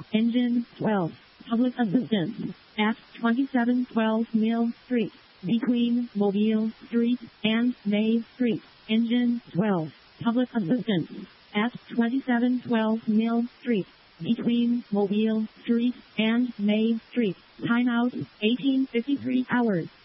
Engine 12. Public assistance at 2712 Mill Street, between Mobile Street and May Street. Engine 12. Public assistance at 2712 Mill Street, between Mobile Street and May Street. Timeout 18:53 hours.